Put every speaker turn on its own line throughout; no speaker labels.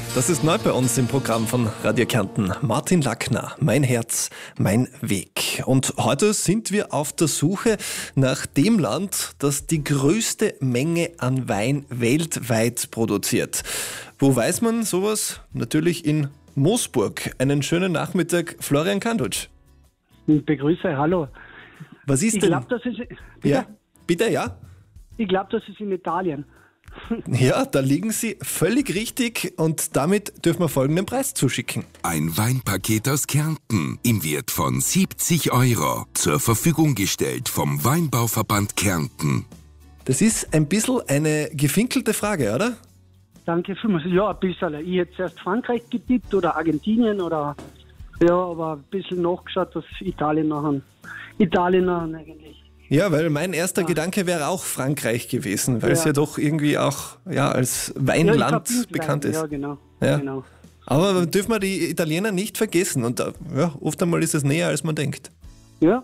Das ist neu bei uns im Programm von Radio Kärnten. Martin Lackner, Mein Herz, mein Weg. Und heute sind wir auf der Suche nach dem Land, das die größte Menge an Wein weltweit produziert. Wo weiß man sowas? Natürlich in Moosburg. Einen schönen Nachmittag, Florian Kandutsch.
Ich begrüße, hallo.
Was ist
Ich
denn?
glaube, das ist...
Ja, bitte, ja?
Ich glaube, das ist in Italien.
Ja, da liegen Sie völlig richtig und damit dürfen wir folgenden Preis zuschicken.
Ein Weinpaket aus Kärnten im Wert von 70 €. Zur Verfügung gestellt vom Weinbauverband Kärnten.
Das ist ein bisschen eine gefinkelte Frage, oder?
Danke vielmals. Ja, ein bisschen. Ich hätte zuerst Frankreich getippt oder Argentinien oder... Ja, aber ein bisschen nachgeschaut, dass Italien nachher eigentlich...
Ja, weil mein erster Gedanke wäre auch Frankreich gewesen, weil es ja doch irgendwie auch als Weinland bekannt ist.
Ja, genau.
Ja.
Genau.
Aber dürfen wir die Italiener nicht vergessen und oft einmal ist es näher, als man denkt.
Ja.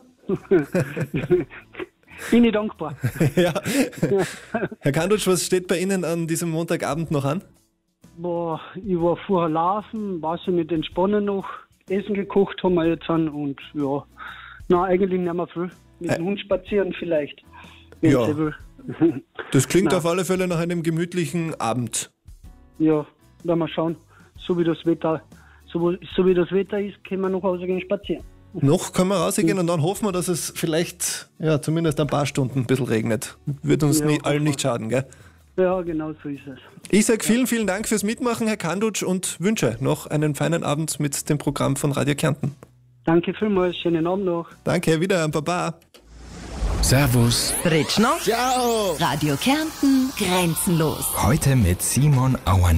Bin ich dankbar.
Ja. Herr Kandutsch, was steht bei Ihnen an diesem Montagabend noch an?
Boah, ich war vorher laufen, war so mit Entspannen noch, Essen gekocht haben wir jetzt an und ja, na eigentlich nicht mehr viel. Mit dem Hund spazieren vielleicht, wenn
Ja.
sie will.
Das klingt
Na.
auf alle Fälle nach einem gemütlichen Abend.
Ja, werden wir schauen. So wie das Wetter ist, können wir noch rausgehen spazieren.
Noch können wir rausgehen und dann hoffen wir, dass es vielleicht zumindest ein paar Stunden ein bisschen regnet. Wird uns
Ja,
allen nicht schaden, gell?
Ja, genau so ist es.
Ich sage vielen, vielen Dank fürs Mitmachen, Herr Kandutsch, und wünsche noch einen feinen Abend mit dem Programm von Radio Kärnten.
Danke vielmals, schönen Abend noch.
Danke, wieder, Baba.
Servus.
Ritschner. Ciao. Radio Kärnten. Grenzenlos.
Heute mit Simon Auer.